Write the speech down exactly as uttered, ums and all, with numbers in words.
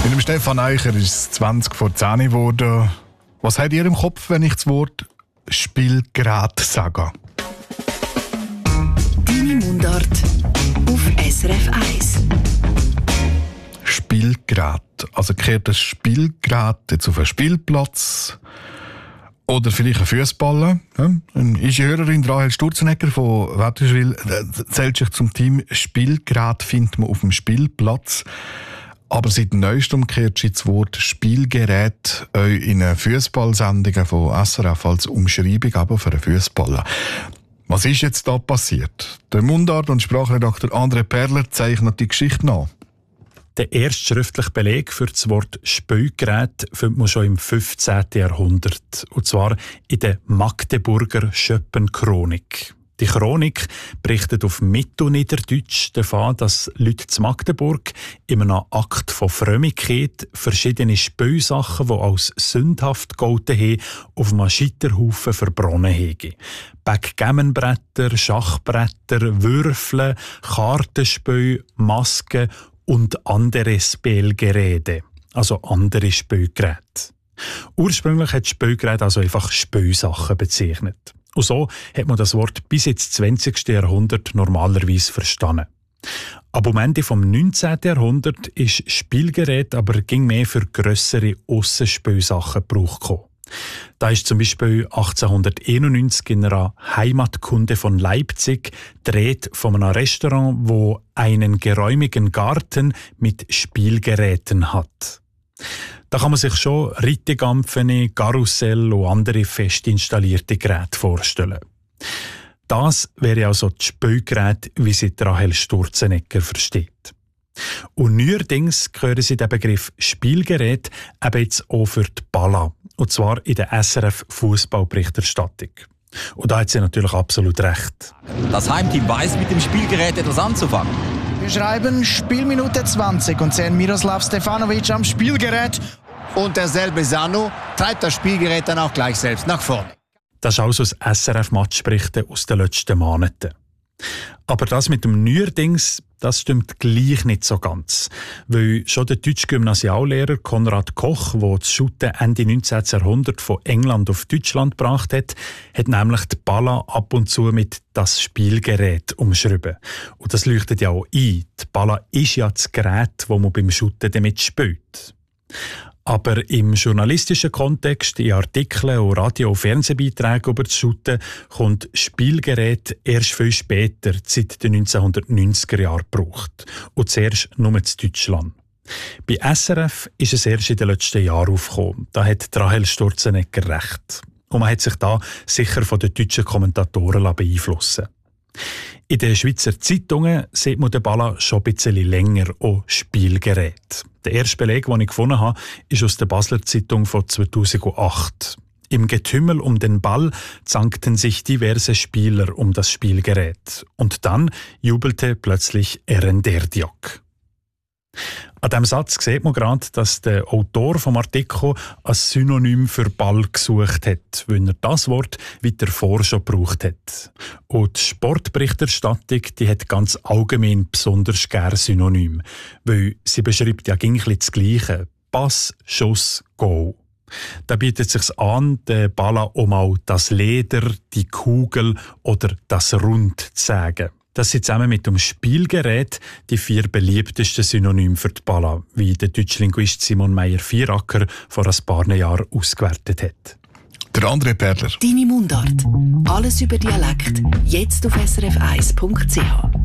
Mit dem Stefan Eicher ist es zwanzig vor zehn geworden. Was habt ihr im Kopf, wenn ich das Wort Spielgerät sage? Deine Mundart auf S R F eins. Spielgerät. Also kehrt das Spielgerät jetzt auf einen Spielplatz oder vielleicht ein Fußballer. Ja? Eine Ingenieurin Rahel Sturzenegger von Wätterschwil zählt sich zum Team Spielgerät, findet man auf dem Spielplatz. Aber seit neuestem kehrt sich das Wort Spielgerät in den Fußballsendungen von S R F als Umschreibung aber für einen Fußballer. Was ist jetzt da passiert? Der Mundart- und Sprachredakteur André Perler zeichnet die Geschichte nach. Der erste schriftliche Beleg für das Wort Spielgerät findet man schon im fünfzehnten Jahrhundert. Und zwar in der Magdeburger Schöppenchronik. Die Chronik berichtet auf Mittelniederdeutsch davon, dass Leute zu Magdeburg in einem Akt von Frömmigkeit verschiedene Spielsachen, die als sündhaft gegolten haben, auf einem Scheiterhaufen verbronnen haben. Backgammonbretter, Schachbretter, Würfel, Kartenspiel, Masken und andere Spielgeräte, also andere Spielgeräte. Ursprünglich hat Spielgerät also einfach Spielsachen bezeichnet. Und so hat man das Wort bis ins zwanzigsten Jahrhundert normalerweise verstanden. Ab dem Ende des neunzehnten Jahrhunderts ist Spielgerät aber ging mehr für grössere Aussenspielsachen Gebrauch gekommen. Da ist zum Beispiel achtzehnhunderteinundneunzig in einer Heimatkunde von Leipzig dreht von einem Restaurant, wo einen geräumigen Garten mit Spielgeräten hat. Da kann man sich schon Rittigampfene, Karussell und andere fest installierte Geräte vorstellen. Das wäre also das Spielgerät, wie sie Rahel Sturzenegger versteht. Und neuerdings hören Sie den Begriff Spielgerät eben jetzt auch für die Balla. Und zwar in der S R F-Fußballberichterstattung. Und da hat sie natürlich absolut recht. Das Heimteam weiß mit dem Spielgerät etwas anzufangen. Wir schreiben Spielminute zwanzig und sehen Miroslav Stefanovic am Spielgerät. Und derselbe Sanu treibt das Spielgerät dann auch gleich selbst nach vorne. Das ist also das S R F-Matchberichten aus den letzten Monaten. Aber das mit dem Neuerdings, das stimmt gleich nicht so ganz. Weil schon der deutsche Gymnasiallehrer Konrad Koch, der das Shooten Ende neunzehnten Jahrhundert von England auf Deutschland gebracht hat, hat nämlich die Balla ab und zu mit «das Spielgerät» umschrieben. Und das leuchtet ja auch ein. Die Balla ist ja das Gerät, das man beim Shooten damit spielt. Aber im journalistischen Kontext, in Artikeln und Radio- und Fernsehbeiträgen über das Shooten, kommt Spielgerät erst viel später, seit den neunzehnhundertneunziger Jahren gebraucht. Und zuerst nur in Deutschland. Bei S R F ist es erst in den letzten Jahren aufgekommen. Da hat Rahel Sturzenegger recht. Und man hat sich da sicher von den deutschen Kommentatoren beeinflussen. In den Schweizer Zeitungen sieht man den Balla schon ein bisschen länger auch Spielgerät. Der erste Beleg, den ich gefunden habe, ist aus der Basler Zeitung von zweitausendacht. Im Getümmel um den Ball zankten sich diverse Spieler um das Spielgerät. Und dann jubelte plötzlich Erenderdiok. An diesem Satz sieht man gerade, dass der Autor vom Artikel ein Synonym für Ball gesucht hat, weil er das Wort weiter vor schon gebraucht hat. Und die Sportberichterstattung, die hat ganz allgemein besonders gerne Synonym, weil sie beschreibt ja gleich das Gleiche. Pass, Schuss, Goal. Da bietet es sich an, den Ball auch mal das Leder, die Kugel oder das Rund zu sagen. Das sind zusammen mit dem Spielgerät die vier beliebtesten Synonyme für die Balla, wie der deutsche Linguist Simon Meyer-Vieracker vor ein paar Jahren ausgewertet hat. Der André Perler. Deine Mundart. Alles über Dialekt. Jetzt auf S R F eins Punkt C H.